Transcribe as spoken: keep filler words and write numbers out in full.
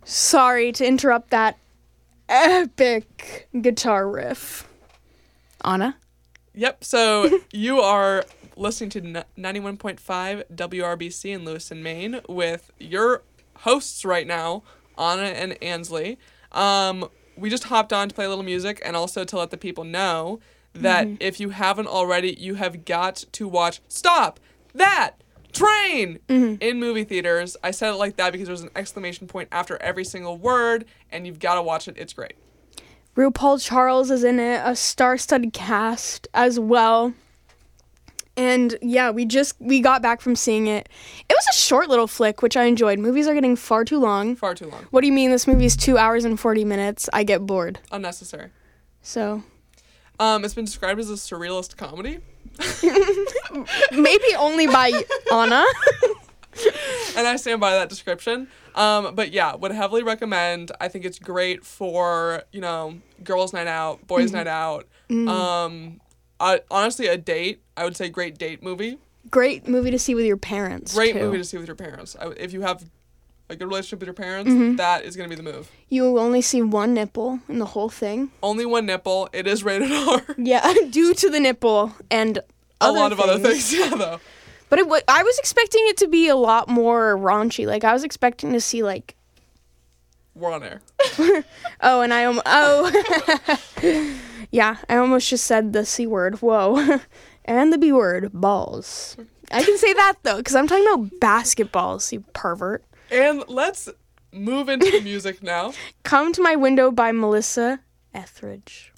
Sorry to interrupt that epic guitar riff. Anna? Yep, so you are listening to ninety-one point five W R B C in Lewiston, Maine, with your hosts right now, Anna and Ansley. Um, we just hopped on to play a little music and also to let the people know that mm-hmm. if you haven't already, you have got to watch Stop That Train mm-hmm. in movie theaters. I said it like that because there's an exclamation point after every single word, and you've got to watch it. It's great. RuPaul Charles is in it, a star-studded cast as well. And yeah, we just, we got back from seeing it. It was a short little flick, which I enjoyed. Movies are getting far too long. Far too long. What do you mean this movie is two hours and forty minutes? I get bored. Unnecessary. So. Um, it's been described as a surrealist comedy. Maybe only by Anna. And I stand by that description. Um, but yeah, would heavily recommend. I think it's great for, you know, girls' night out, boys' mm-hmm. night out. Mm-hmm. Um, uh, honestly, a date. I would say great date movie. Great movie to see with your parents, Great too. movie to see with your parents. I, if you have a good relationship with your parents, mm-hmm. that is going to be the move. You will only see one nipple in the whole thing. Only one nipple. It is rated R. Yeah, due to the nipple and other A lot things. of other things, yeah, though. But it w- I was expecting it to be a lot more raunchy. Like, I was expecting to see, like... We're on air. oh, and I... Um, oh. Yeah, I almost just said the C word. Whoa. And the B word. Balls. I can say that, though, because I'm talking about basketballs, you pervert. And let's move into the music now. Come to My Window by Melissa Etheridge.